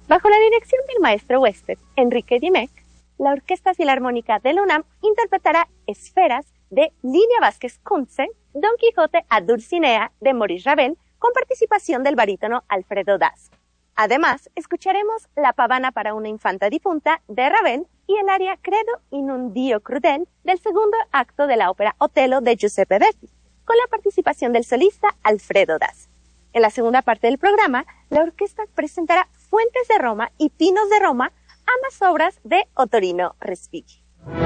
Bajo la dirección del maestro huésped Enrique Dimec, la Orquesta Filarmónica de la UNAM interpretará Esferas de Lilia Vázquez Kuntze, Don Quijote a Dulcinea de Maurice Ravel, con participación del barítono Alfredo Daza. Además, escucharemos La pavana para una infanta difunta de Ravel y el aria Credo in un Dio crudel del segundo acto de la ópera Otello de Giuseppe Verdi, con la participación del solista Alfredo Daza. En la segunda parte del programa, la orquesta presentará Fuentes de Roma y Pinos de Roma, ambas obras de Ottorino Respighi.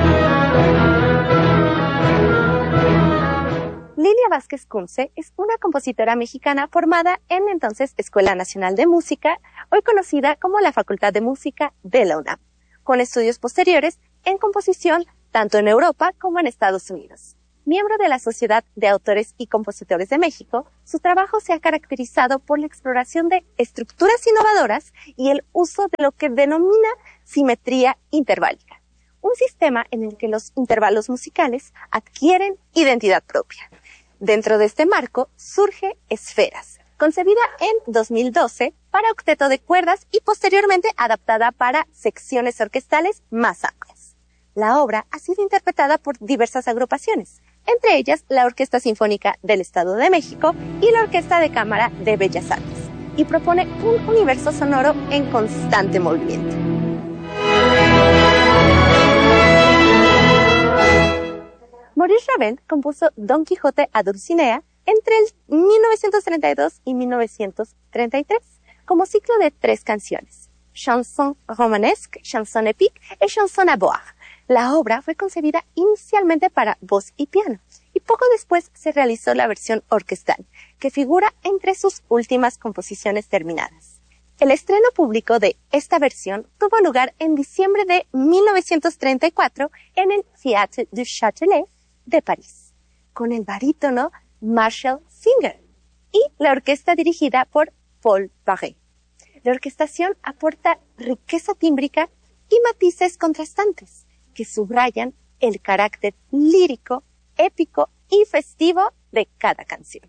Lilia Vázquez Kuntze es una compositora mexicana formada en la entonces Escuela Nacional de Música, hoy conocida como la Facultad de Música de la UNAM, con estudios posteriores en composición tanto en Europa como en Estados Unidos. Miembro de la Sociedad de Autores y Compositores de México, su trabajo se ha caracterizado por la exploración de estructuras innovadoras y el uso de lo que denomina simetría interválica, un sistema en el que los intervalos musicales adquieren identidad propia. Dentro de este marco surge Esferas, concebida en 2012 para octeto de cuerdas y posteriormente adaptada para secciones orquestales más amplias. La obra ha sido interpretada por diversas agrupaciones, entre ellas la Orquesta Sinfónica del Estado de México y la Orquesta de Cámara de Bellas Artes, y propone un universo sonoro en constante movimiento. Maurice Ravel compuso Don Quijote a Dulcinea entre el 1932 y 1933, como ciclo de 3 canciones, chanson romanesque, chanson épique y chanson à boire. La obra fue concebida inicialmente para voz y piano, y poco después se realizó la versión orquestal, que figura entre sus últimas composiciones terminadas. El estreno público de esta versión tuvo lugar en diciembre de 1934 en el Théâtre du Châtelet de París, con el barítono Marshall Singer y la orquesta dirigida por Paul Barré. La orquestación aporta riqueza tímbrica y matices contrastantes que subrayan el carácter lírico, épico y festivo de cada canción.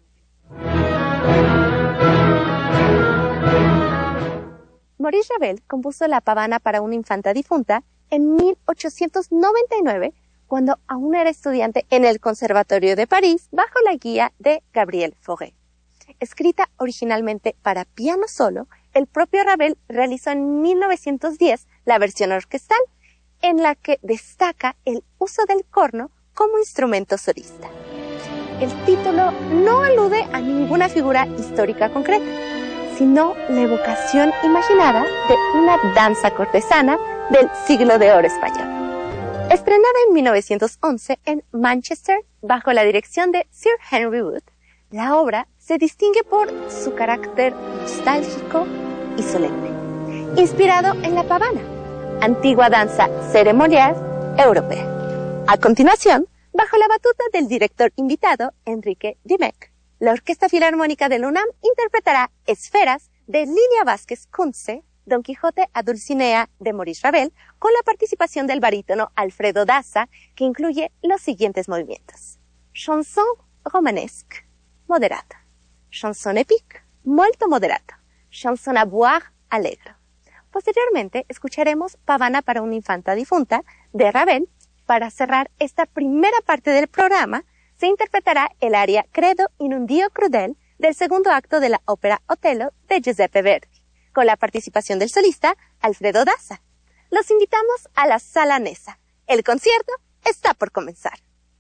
Maurice Ravel compuso La pavana para una infanta difunta en 1899, cuando aún era estudiante en el Conservatorio de París, bajo la guía de Gabriel Fauré. Escrita originalmente para piano solo, el propio Ravel realizó en 1910 la versión orquestal, en la que destaca el uso del corno como instrumento solista. El título no alude a ninguna figura histórica concreta, sino la evocación imaginada de una danza cortesana del siglo de oro español. Estrenada en 1911 en Manchester bajo la dirección de Sir Henry Wood, la obra se distingue por su carácter nostálgico y solemne, inspirado en la pavana, antigua danza ceremonial europea. A continuación, bajo la batuta del director invitado, Enrique Dimec, la Orquesta Filarmónica de la UNAM interpretará Esferas de Lilia Vázquez Kuntze, Don Quijote a Dulcinea de Maurice Ravel, con la participación del barítono Alfredo Daza, que incluye los siguientes movimientos: chanson romanesque, moderata; chanson épique, molto moderata; chanson à boire, allegro. Posteriormente, escucharemos Pavana para una infanta difunta de Ravel. Para cerrar esta primera parte del programa, se interpretará el aria Credo in un Dio crudel del segundo acto de la ópera Otello de Giuseppe Verdi, con la participación del solista Alfredo Daza. Los invitamos a la Sala Nessa. El concierto está por comenzar.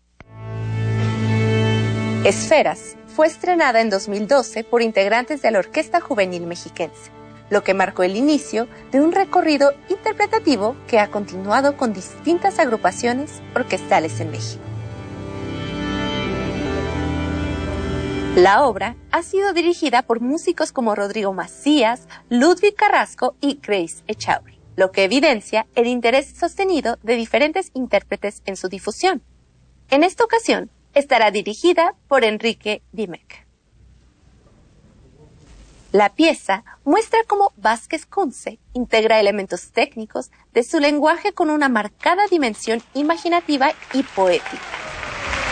Esferas fue estrenada en 2012 por integrantes de la Orquesta Juvenil Mexiquense, lo que marcó el inicio de un recorrido interpretativo que ha continuado con distintas agrupaciones orquestales en México. La obra ha sido dirigida por músicos como Rodrigo Macías, Ludwig Carrasco y Grace Echauri, lo que evidencia el interés sostenido de diferentes intérpretes en su difusión. En esta ocasión, estará dirigida por Enrique Dimec. La pieza muestra cómo Vázquez Kuntze integra elementos técnicos de su lenguaje con una marcada dimensión imaginativa y poética.